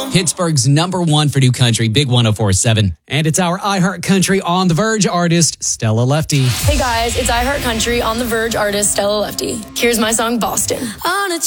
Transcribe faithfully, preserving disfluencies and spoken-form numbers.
Pittsburgh's number one for new country, Big one oh four point seven. And it's our iHeart Country on the Verge artist, Stella Lefty. Hey guys, it's iHeart Country on the Verge artist, Stella Lefty. Here's my song, Boston. On a